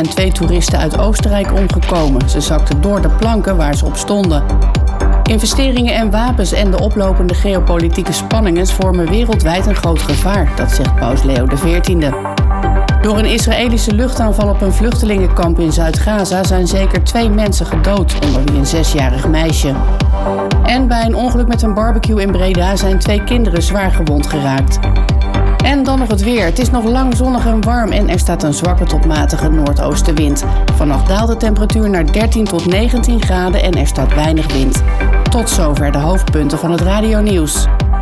zijn 2 toeristen uit Oostenrijk omgekomen. Ze zakten door de planken waar ze op stonden. Investeringen en wapens en de oplopende geopolitieke spanningen vormen wereldwijd een groot gevaar, dat zegt paus Leo XIV. Door een Israëlische luchtaanval op een vluchtelingenkamp in Zuid-Gaza zijn zeker 2 mensen gedood, onder wie een 6-jarig meisje. En bij een ongeluk met een barbecue in Breda zijn 2 kinderen zwaar gewond geraakt. En dan nog het weer. Het is nog lang zonnig en warm en er staat een zwakke tot matige noordoostenwind. Vannacht daalt de temperatuur naar 13 tot 19 graden en er staat weinig wind. Tot zover de hoofdpunten van het radionieuws.